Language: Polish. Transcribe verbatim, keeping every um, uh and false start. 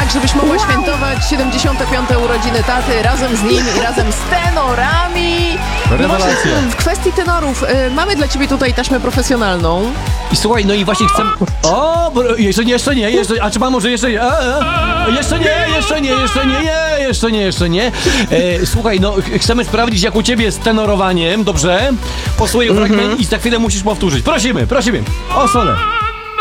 tak żebyś mogła wow. świętować siedemdziesiąte piąte urodziny taty razem z nim i razem z tenorami. No właśnie, w kwestii tenorów y, mamy dla ciebie tutaj taśmę profesjonalną. I słuchaj, no i właśnie chcę... O, bo jeszcze nie, jeszcze nie, jeszcze... A czy pan może jeszcze nie? A, a, jeszcze nie, jeszcze nie, jeszcze nie, nie, jeszcze nie, jeszcze nie. E, słuchaj, no chcemy sprawdzić, jak u ciebie z tenorowaniem, dobrze? Posłuchaj mm-hmm. fragment i za chwilę musisz powtórzyć. Prosimy, prosimy. O, sole.